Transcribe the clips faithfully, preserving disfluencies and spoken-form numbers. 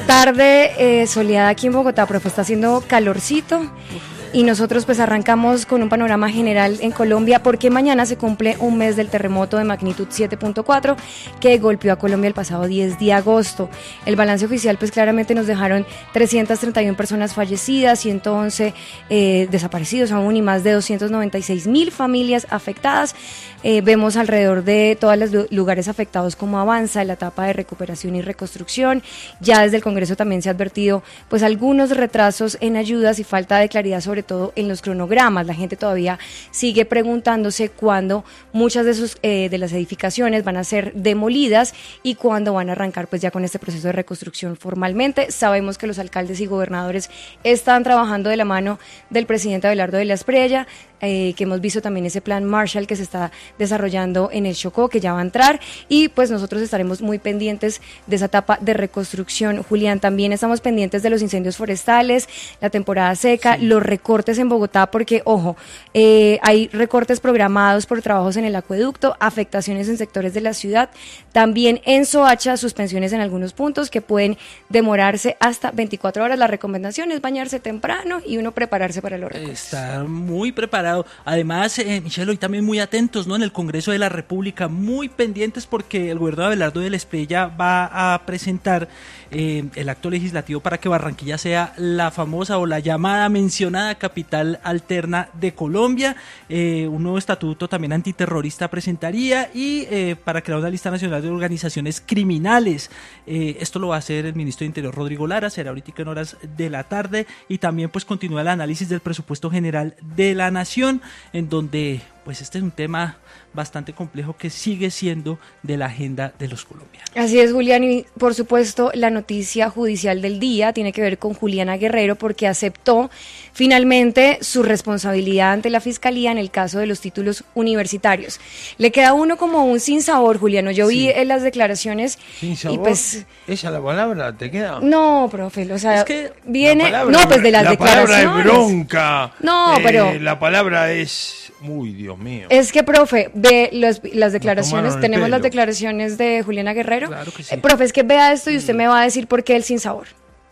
Tarde eh, soleada aquí en Bogotá, profe, está haciendo calorcito. Y nosotros pues arrancamos con un panorama general en Colombia porque mañana se cumple un mes del terremoto de magnitud siete punto cuatro que golpeó a Colombia el pasado diez de agosto. El balance oficial pues claramente nos dejaron trescientas treinta y una personas fallecidas, ciento once eh, desaparecidos aún y más de doscientos noventa y seis mil familias afectadas. Eh, vemos alrededor de todos los lugares afectados cómo avanza la etapa de recuperación y reconstrucción. Ya desde el Congreso también se ha advertido pues algunos retrasos en ayudas y falta de claridad sobre todo en los cronogramas. La gente todavía sigue preguntándose cuándo muchas de sus eh, de las edificaciones van a ser demolidas y cuándo van a arrancar pues ya con este proceso de reconstrucción formalmente. Sabemos que los alcaldes y gobernadores están trabajando de la mano del presidente Abelardo de la Espriella, eh, que hemos visto también ese plan Marshall que se está desarrollando en el Chocó, que ya va a entrar, y pues nosotros estaremos muy pendientes de esa etapa de reconstrucción. Julián, también estamos pendientes de los incendios forestales, la temporada seca, sí. Los recortes en Bogotá, porque ojo, eh, hay recortes programados por trabajos en el acueducto, afectaciones en sectores de la ciudad, también en Soacha, suspensiones en algunos puntos que pueden demorarse hasta veinticuatro horas. La recomendación es bañarse temprano y uno prepararse para los recortes. Está muy preparado. Además, eh, Michelle, hoy también muy atentos, ¿no? En el Congreso de la República, muy pendientes porque el gobernador Abelardo de la Espriella va a presentar eh, el acto legislativo para que Barranquilla sea la famosa o la llamada mencionada capital alterna de Colombia. Eh, un nuevo estatuto también antiterrorista presentaría y eh, para crear una lista nacional de organizaciones criminales. Eh, esto lo va a hacer el ministro de Interior, Rodrigo Lara, será ahorita en horas de la tarde, y también pues continúa el análisis del presupuesto general de la nación, en donde pues este es un tema bastante complejo que sigue siendo de la agenda de los colombianos. Así es, Julián, y por supuesto la noticia judicial del día tiene que ver con Juliana Guerrero, porque aceptó finalmente su responsabilidad ante la Fiscalía en el caso de los títulos universitarios. Le queda uno como un sinsabor, Juliano. Yo sí. vi en las declaraciones ¿Sin sabor? Y pues... ¿Esa la palabra te queda? No, profe, o sea, es que viene... Palabra, no, pues de las la declaraciones. La palabra es bronca. No, eh, pero... La palabra es... Uy, Dios mío. Es que, profe, ve los, las declaraciones, tenemos pelo. las declaraciones de Juliana Guerrero. Claro que sí. Eh, profe, es que vea esto y usted mm. me va a decir por qué el sinsabor.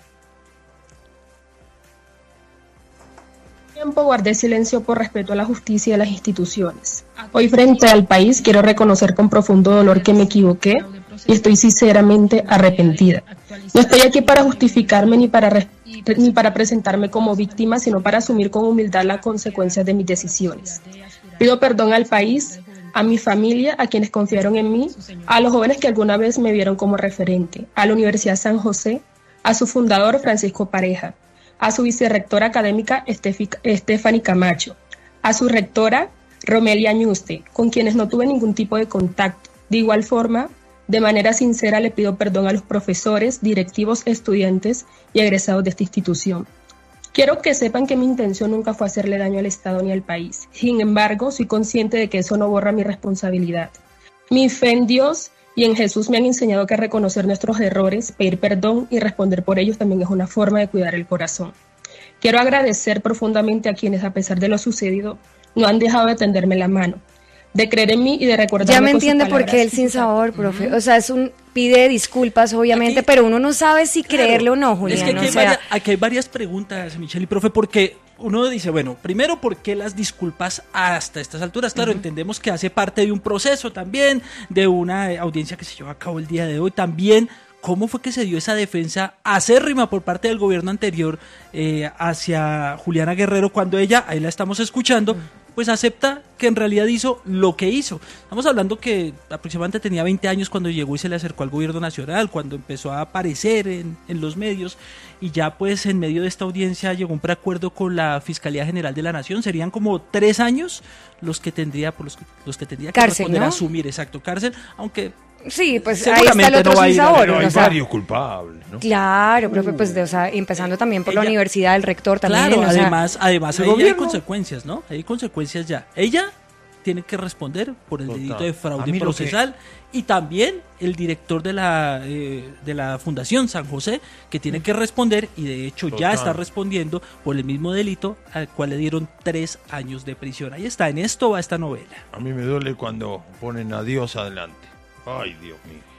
Tiempo guardé silencio por respeto a la justicia y a las instituciones. Hoy, frente al país, quiero reconocer con profundo dolor que me equivoqué y estoy sinceramente arrepentida. No estoy aquí para justificarme ni para, re- ni para presentarme como víctima, sino para asumir con humildad las consecuencias de mis decisiones. Pido perdón al país, a mi familia, a quienes confiaron en mí, a los jóvenes que alguna vez me vieron como referente, a la Universidad San José, a su fundador Francisco Pareja, a su vicerrectora académica Stephanie Camacho, a su rectora Romelia Ñuste, con quienes no tuve ningún tipo de contacto. De igual forma, de manera sincera le pido perdón a los profesores, directivos, estudiantes y egresados de esta institución. Quiero que sepan que mi intención nunca fue hacerle daño al Estado ni al país. Sin embargo, soy consciente de que eso no borra mi responsabilidad. Mi fe en Dios y en Jesús me han enseñado que reconocer nuestros errores, pedir perdón y responder por ellos también es una forma de cuidar el corazón. Quiero agradecer profundamente a quienes, a pesar de lo sucedido, no han dejado de tenderme la mano, de creer en mí y de recordarme. Ya me entiende por qué el sinsabor, profe. Uh-huh. O sea, es un pide disculpas, obviamente, aquí, pero uno no sabe si claro, creerle o no, Julián. Es que aquí, o hay sea, varias, aquí hay varias preguntas, Michelle y profe, porque uno dice, bueno, primero, ¿por qué las disculpas hasta estas alturas? Claro, uh-huh. entendemos que hace parte de un proceso también, de una audiencia que se llevó a cabo el día de hoy, también. ¿Cómo fue que se dio esa defensa acérrima por parte del gobierno anterior eh, hacia Juliana Guerrero cuando ella, ahí la estamos escuchando, pues acepta que en realidad hizo lo que hizo? Estamos hablando que aproximadamente tenía veinte años cuando llegó y se le acercó al gobierno nacional, cuando empezó a aparecer en, en los medios, y ya pues en medio de esta audiencia llegó un preacuerdo con la Fiscalía General de la Nación. Serían como tres años los que tendría, por los, los que tendría que cárcel, responder, ¿no? asumir, exacto, cárcel, aunque... Sí, pues ahí está el otro no sinsabor. Pero hay o sea, varios culpables, ¿no? Claro, profe, pues de, o sea, empezando también por ella, la universidad, el rector también. Claro, o sea, además, además ahí hay consecuencias, ¿no? Hay consecuencias ya. Ella tiene que responder por el Total. delito de fraude procesal que... y también el director de la eh, de la Fundación San José, que tiene que responder, y de hecho Total. ya está respondiendo por el mismo delito al cual le dieron tres años de prisión. Ahí está, en esto va esta novela. A mí me duele cuando ponen a Dios adelante. Ay, Dios mío.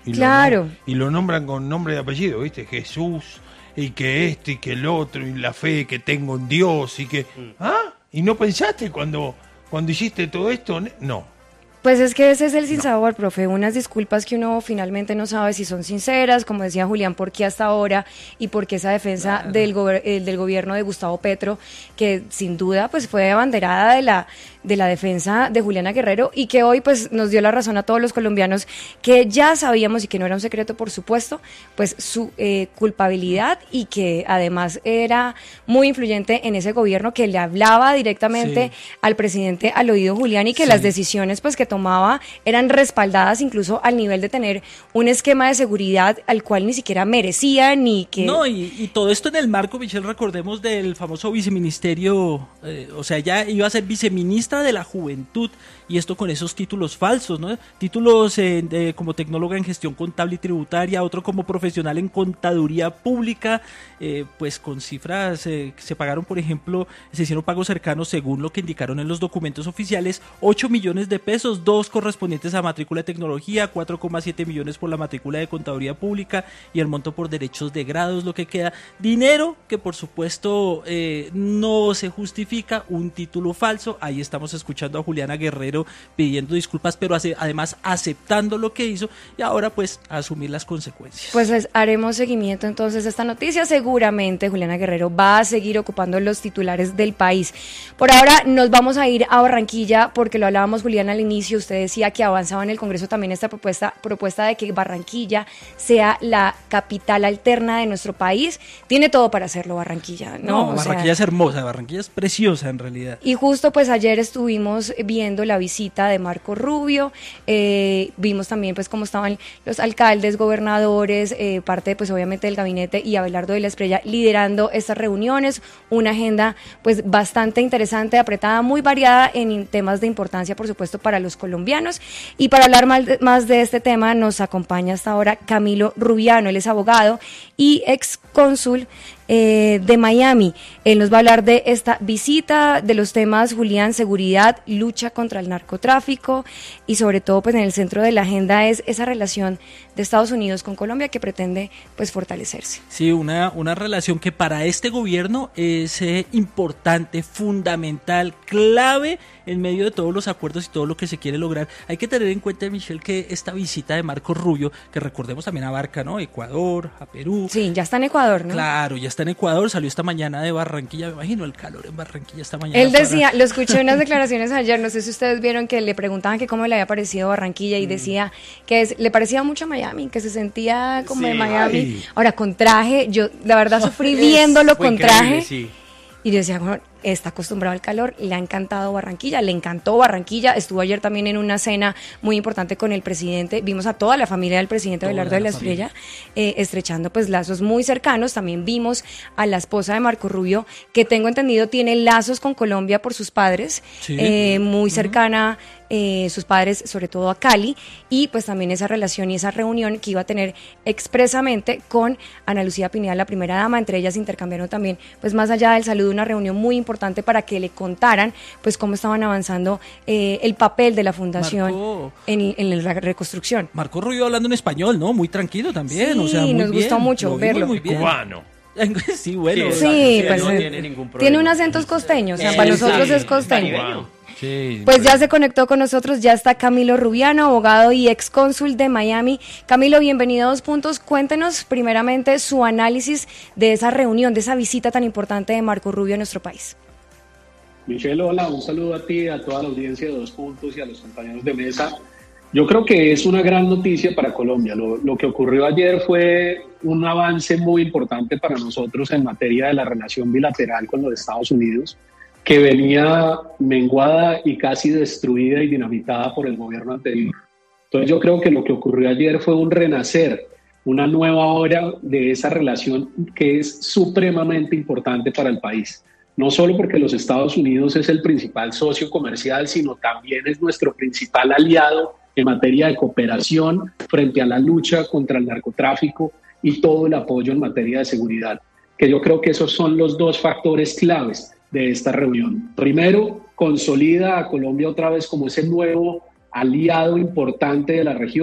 Y Claro. Lo, y lo nombran con nombre y apellido, ¿viste? Jesús, y que este, y que el otro, y la fe que tengo en Dios, y que... ¿Ah? ¿Y no pensaste cuando, cuando hiciste todo esto? No. Pues es que ese es el sinsabor, profe, unas disculpas que uno finalmente no sabe si son sinceras, como decía Julián, por qué hasta ahora y por qué esa defensa claro. del, go eh, del gobierno de Gustavo Petro, que sin duda pues fue abanderada de la, de la defensa de Juliana Guerrero y que hoy pues nos dio la razón a todos los colombianos que ya sabíamos y que no era un secreto, por supuesto, pues su eh, culpabilidad y que además era muy influyente en ese gobierno que le hablaba directamente sí. al presidente al oído Julián y que sí. las decisiones pues que tomaba eran respaldadas incluso al nivel de tener un esquema de seguridad al cual ni siquiera merecía ni que... No, y, y todo esto en el marco, Michelle, recordemos del famoso viceministerio, eh, o sea, ya iba a ser viceministra de la Juventud y esto con esos títulos falsos, ¿no? Títulos eh, de, como tecnóloga en gestión contable y tributaria, otro como profesional en contaduría pública, eh, pues con cifras eh, que se pagaron, por ejemplo, se hicieron pagos cercanos según lo que indicaron en los documentos oficiales, ocho millones de pesos, dos correspondientes a matrícula de tecnología, cuatro coma siete millones por la matrícula de contaduría pública y el monto por derechos de grados, lo que queda. Dinero que por supuesto eh, no se justifica, un título falso. Ahí estamos escuchando a Juliana Guerrero pidiendo disculpas, pero hace, además aceptando lo que hizo y ahora pues a asumir las consecuencias. Pues les haremos seguimiento entonces a esta noticia. Seguramente Juliana Guerrero va a seguir ocupando los titulares del país. Por ahora nos vamos a ir a Barranquilla porque lo hablábamos, Juliana, al inicio. Usted decía que avanzaba en el Congreso también esta propuesta, propuesta de que Barranquilla sea la capital alterna de nuestro país. Tiene todo para hacerlo Barranquilla, ¿no? No, o Barranquilla sea, es hermosa, Barranquilla es preciosa en realidad. Y justo pues ayer estuvimos viendo la visita de Marco Rubio, eh, vimos también pues cómo estaban los alcaldes, gobernadores, eh, parte pues obviamente del gabinete y Abelardo de la Espriella liderando estas reuniones, una agenda pues bastante interesante, apretada, muy variada en temas de importancia por supuesto para los colombianos. Y para hablar más de, más de este tema nos acompaña hasta ahora Camilo Rubiano, él es abogado y ex cónsul eh, de Miami. Él nos va a hablar de esta visita, de los temas, Julián, seguridad, lucha contra el narcotráfico y sobre todo pues en el centro de la agenda es esa relación de Estados Unidos con Colombia que pretende pues fortalecerse. Sí, una, una relación que para este gobierno es eh, importante, fundamental, clave en medio de todos los acuerdos y todo lo que se quiere lograr. Hay que tener en cuenta, Michelle, que esta visita de Marco Rubio, que recordemos también abarca, ¿no? Ecuador, a Perú. Sí, ya está en Ecuador, ¿no? Claro, ya está en Ecuador, salió esta mañana de Barranquilla, me imagino el calor en Barranquilla esta mañana. Él decía, para... lo escuché en unas declaraciones ayer, no sé si ustedes vieron que le preguntaban que cómo le había parecido Barranquilla y mm. decía que es, le parecía mucho a Miami, que se sentía como sí, de Miami. Ay. Ahora, con traje, yo la verdad sufrí viéndolo con traje. Sí. Y yo decía, bueno, está acostumbrado al calor, le ha encantado Barranquilla, le encantó Barranquilla, estuvo ayer también en una cena muy importante con el presidente, vimos a toda la familia del presidente Abelardo de la Espriella eh, estrechando pues lazos muy cercanos, también vimos a la esposa de Marco Rubio, que tengo entendido tiene lazos con Colombia por sus padres, sí. eh, muy cercana, eh, sus padres sobre todo a Cali, y pues también esa relación y esa reunión que iba a tener expresamente con Ana Lucía Pineda, la primera dama, entre ellas intercambiaron también, pues más allá del saludo, una reunión muy importante importante para que le contaran pues cómo estaban avanzando eh, el papel de la fundación Marco, en, en la reconstrucción. Marco Rubio hablando en español, ¿no? Muy tranquilo también, sí, o sea, muy nos bien, gustó mucho verlo. Muy cubano. Sí, bueno. Sí, sí pues no tiene ningún problema. Tiene un acento costeño, o sea, sí, para nosotros sí, es costeño. Sí, pues ya se conectó con nosotros, ya está Camilo Rubiano, abogado y ex cónsul de Miami. Camilo, bienvenido a Dos Puntos. Cuéntenos primeramente su análisis de esa reunión, de esa visita tan importante de Marco Rubio a nuestro país. Michelle, hola, un saludo a ti, a toda la audiencia de Dos Puntos y a los compañeros de mesa. Yo creo que es una gran noticia para Colombia. Lo, lo que ocurrió ayer fue un avance muy importante para nosotros en materia de la relación bilateral con los Estados Unidos, que venía menguada y casi destruida y dinamitada por el gobierno anterior. Entonces yo creo que lo que ocurrió ayer fue un renacer, una nueva hora de esa relación que es supremamente importante para el país. No solo porque los Estados Unidos es el principal socio comercial, sino también es nuestro principal aliado en materia de cooperación frente a la lucha contra el narcotráfico y todo el apoyo en materia de seguridad, que yo creo que esos son los dos factores claves de esta reunión. Primero, consolida a Colombia otra vez como ese nuevo aliado importante de la región,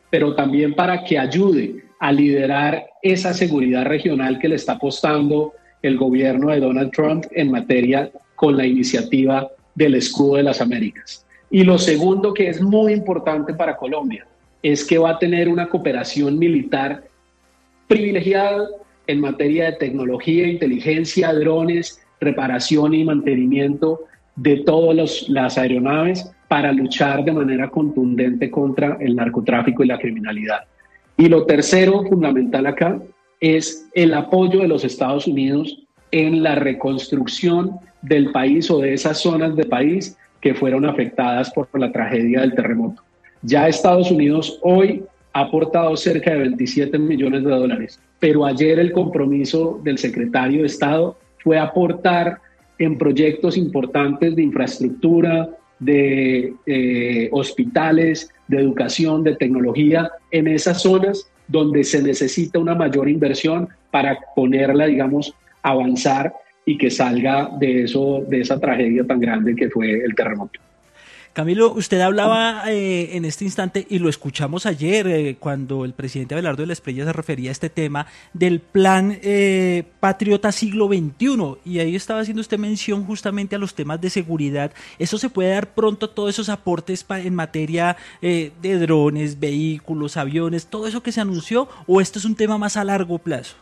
pero también para que ayude a liderar esa seguridad regional que le está apostando el gobierno de Donald Trump en materia con la iniciativa del Escudo de las Américas. Y lo segundo que es muy importante para Colombia es que va a tener una cooperación militar privilegiada en materia de tecnología, inteligencia, drones, reparación y mantenimiento de todas las aeronaves para luchar de manera contundente contra el narcotráfico y la criminalidad. Y lo tercero fundamental acá es el apoyo de los Estados Unidos en la reconstrucción del país o de esas zonas del país que fueron afectadas por la tragedia del terremoto. Ya Estados Unidos hoy ha aportado cerca de veintisiete millones de dólares, pero ayer el compromiso del secretario de Estado fue aportar en proyectos importantes de infraestructura, de eh, hospitales, de educación, de tecnología, en esas zonas donde se necesita una mayor inversión para ponerla, digamos, avanzar y que salga de eso, de esa tragedia tan grande que fue el terremoto. Camilo, usted hablaba eh, en este instante, y lo escuchamos ayer eh, cuando el presidente Abelardo de la Espriella se refería a este tema del plan eh, Patriota Siglo veintiuno, y ahí estaba haciendo usted mención justamente a los temas de seguridad. ¿Eso se puede dar pronto, todos esos aportes pa- en materia eh, de drones, vehículos, aviones, todo eso que se anunció, o esto es un tema más a largo plazo?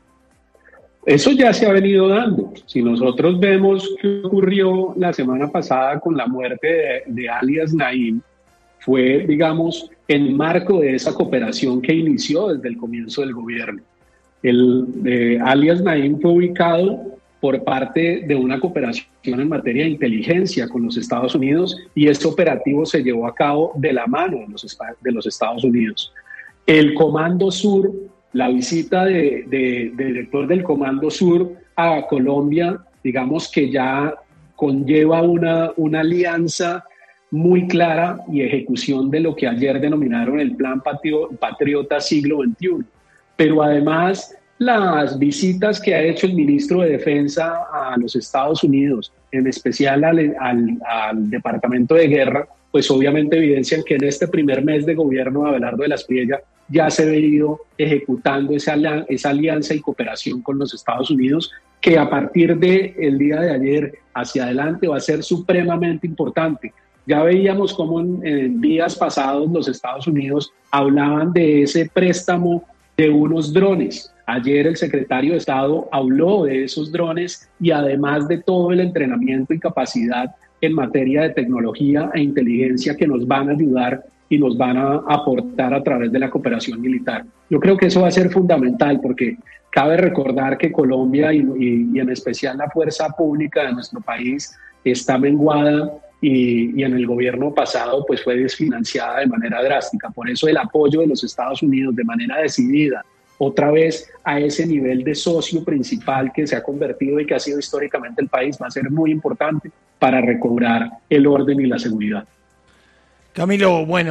Eso ya se ha venido dando. Si nosotros vemos qué ocurrió la semana pasada con la muerte de, de alias Naim, fue, digamos, en marco de esa cooperación que inició desde el comienzo del gobierno. El eh, alias Naim fue ubicado por parte de una cooperación en materia de inteligencia con los Estados Unidos, y ese operativo se llevó a cabo de la mano de los, de los Estados Unidos. El Comando Sur, la visita de, de, de director del Comando Sur a Colombia, digamos que ya conlleva una, una alianza muy clara y ejecución de lo que ayer denominaron el Plan Patrio, Patriota Siglo veintiuno. Pero además, las visitas que ha hecho el ministro de Defensa a los Estados Unidos, en especial al, al, al Departamento de Guerra, pues obviamente evidencian que en este primer mes de gobierno de Abelardo de la Espriella ya se ha venido ejecutando esa, esa alianza y cooperación con los Estados Unidos, que a partir del día de ayer hacia adelante va a ser supremamente importante. Ya veíamos cómo en, en días pasados los Estados Unidos hablaban de ese préstamo de unos drones. Ayer el secretario de Estado habló de esos drones y además de todo el entrenamiento y capacidad en materia de tecnología e inteligencia que nos van a ayudar y nos van a aportar a través de la cooperación militar. Yo creo que eso va a ser fundamental porque cabe recordar que Colombia y, y, y en especial la fuerza pública de nuestro país está menguada y, y en el gobierno pasado pues fue desfinanciada de manera drástica. Por eso el apoyo de los Estados Unidos de manera decidida otra vez a ese nivel de socio principal que se ha convertido y que ha sido históricamente el país va a ser muy importante para recobrar el orden y la seguridad. Camilo, bueno.